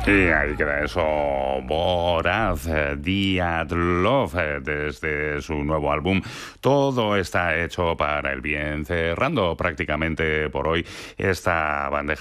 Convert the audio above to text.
Y ahí queda eso, Voraz, Diatlov, desde su nuevo álbum. Todo está hecho para el bien, cerrando prácticamente por hoy esta bandeja